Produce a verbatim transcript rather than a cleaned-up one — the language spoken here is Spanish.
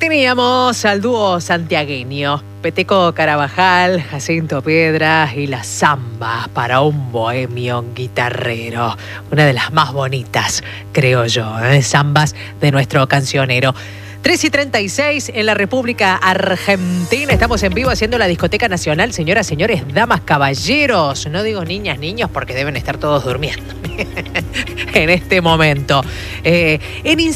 teníamos al dúo santiagueño, Peteco Carabajal, Jacinto Piedras y las zambas para un bohemio guitarrero. Una de las más bonitas, creo yo, ¿eh? Zambas de nuestro cancionero. tres y treinta y seis en la República Argentina. Estamos en vivo haciendo la Discoteca Nacional. Señoras, señores, damas, caballeros. No digo niñas, niños, porque deben estar todos durmiendo en este momento. Eh, en